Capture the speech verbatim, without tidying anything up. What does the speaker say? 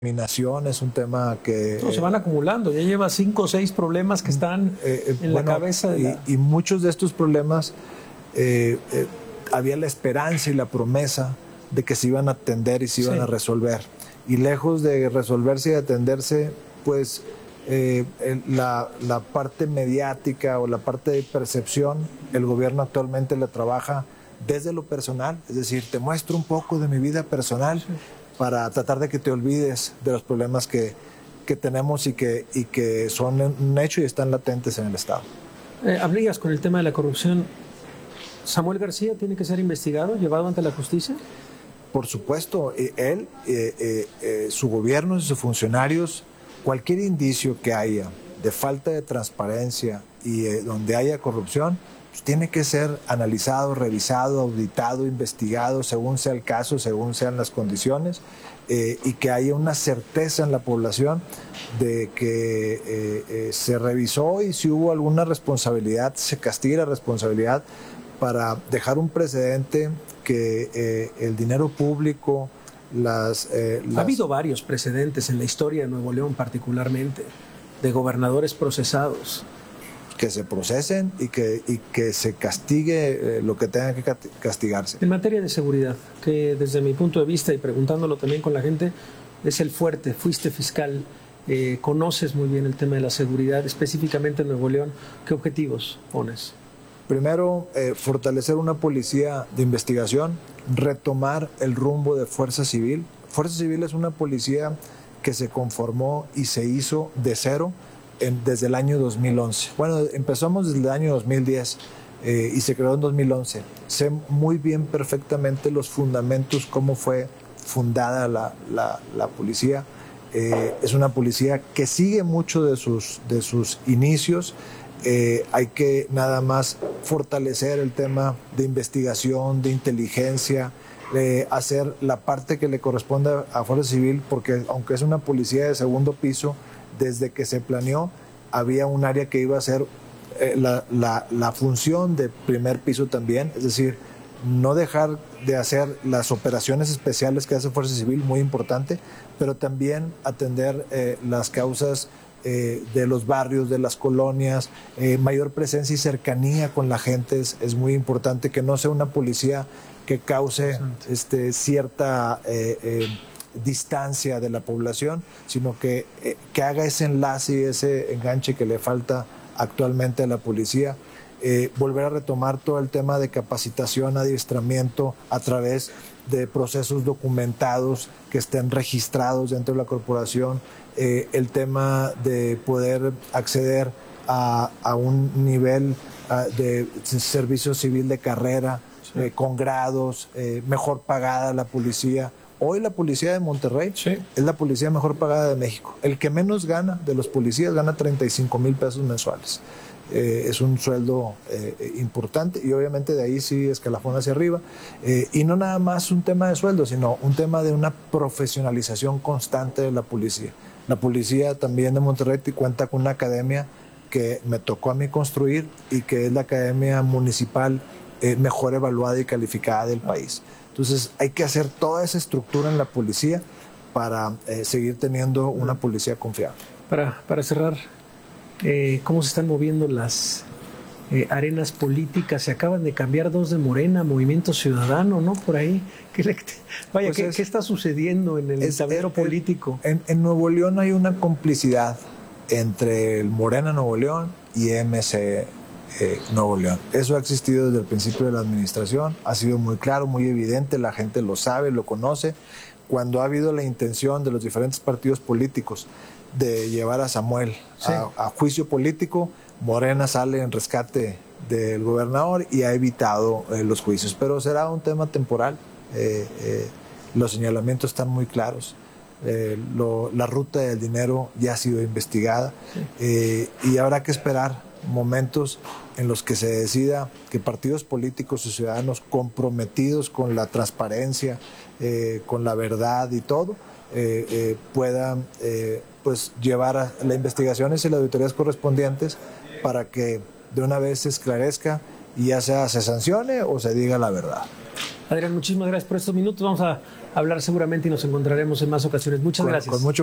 Discriminación es un tema que... No, se van acumulando, ya lleva cinco o seis problemas que están eh, eh, en bueno, la cabeza de la... y, y muchos de estos problemas eh, eh, había la esperanza y la promesa de que se iban a atender y se iban sí. a resolver. Y lejos de resolverse y atenderse, pues eh, la, la parte mediática o la parte de percepción, el gobierno actualmente la trabaja desde lo personal, es decir, te muestro un poco de mi vida personal sí. para tratar de que te olvides de los problemas que, que tenemos y que, y que son un hecho y están latentes en el Estado. Eh, Hablías con el tema de la corrupción. ¿Samuel García tiene que ser investigado, llevado ante la justicia? Por supuesto, él, eh, eh, eh, su gobierno y sus funcionarios, cualquier indicio que haya de falta de transparencia y eh, donde haya corrupción, pues tiene que ser analizado, revisado, auditado, investigado, según sea el caso, según sean las condiciones, eh, y que haya una certeza en la población de que eh, eh, se revisó y si hubo alguna responsabilidad, se castigue la responsabilidad para dejar un precedente que eh, el dinero público, las, eh, las... Ha habido varios precedentes en la historia de Nuevo León particularmente, de gobernadores procesados. Que se procesen y que, y que se castigue eh, lo que tenga que castigarse. En materia de seguridad, que desde mi punto de vista y preguntándolo también con la gente, es el fuerte, fuiste fiscal, eh, conoces muy bien el tema de la seguridad, específicamente en Nuevo León, ¿qué objetivos pones? Primero, eh, fortalecer una policía de investigación, retomar el rumbo de Fuerza Civil. Fuerza Civil es una policía que se conformó y se hizo de cero en, desde el año dos mil once. Bueno, empezamos desde el año dos mil diez eh, y se creó en dos mil once. Sé muy bien perfectamente los fundamentos, cómo fue fundada la, la, la policía. Eh, es una policía que sigue mucho de sus, de sus inicios. Eh, hay que nada más fortalecer el tema de investigación, de inteligencia, eh, hacer la parte que le corresponde a Fuerza Civil, porque aunque es una policía de segundo piso, desde que se planeó había un área que iba a ser eh, la, la, la función de primer piso también, es decir, no dejar de hacer las operaciones especiales que hace Fuerza Civil, muy importante, pero también atender eh, las causas Eh, de los barrios, de las colonias, eh, mayor presencia y cercanía con la gente es, es muy importante, que no sea una policía que cause este, cierta eh, eh, distancia de la población, sino que, eh, que haga ese enlace y ese enganche que le falta actualmente a la policía. Eh, volver a retomar todo el tema de capacitación, adiestramiento a través de procesos documentados que estén registrados dentro de la corporación, eh, el tema de poder acceder a, a un nivel a, de servicio civil de carrera, sí. eh, con grados, eh, mejor pagada la policía. Hoy la policía de Monterrey sí. es la policía mejor pagada de México. El que menos gana de los policías gana treinta y cinco mil pesos mensuales. Eh, es un sueldo eh, importante y obviamente de ahí sí escalafón hacia arriba. Eh, y no nada más un tema de sueldo, sino un tema de una profesionalización constante de la policía. La policía también de Monterrey cuenta con una academia que me tocó a mí construir y que es la academia municipal eh, mejor evaluada y calificada del país. Entonces hay que hacer toda esa estructura en la policía para eh, seguir teniendo una policía confiable. Para, para cerrar, eh, ¿cómo se están moviendo las eh, arenas políticas? Se acaban de cambiar dos de Morena, Movimiento Ciudadano, ¿no? Por ahí. ¿Qué le, vaya, pues ¿qué, es, ¿qué está sucediendo en el es, tablero el, político? En, en Nuevo León hay una complicidad entre el Morena Nuevo León y M C eh, Nuevo León. Eso ha existido desde el principio de la administración, ha sido muy claro, muy evidente, la gente lo sabe, lo conoce. Cuando ha habido la intención de los diferentes partidos políticos de llevar a Samuel sí. a, a juicio político, Morena sale en rescate del gobernador y ha evitado eh, los juicios. Pero será un tema temporal. Eh, eh, los señalamientos están muy claros. Eh, lo, la ruta del dinero ya ha sido investigada sí. eh, y habrá que esperar momentos en los que se decida que partidos políticos y ciudadanos comprometidos con la transparencia, eh, con la verdad y todo, eh, eh, puedan eh, pues llevar a las investigaciones y las auditorías correspondientes para que de una vez se esclarezca y ya sea se sancione o se diga la verdad. Adrián, muchísimas gracias por estos minutos. Vamos a hablar seguramente y nos encontraremos en más ocasiones. Muchas con, gracias. Con mucho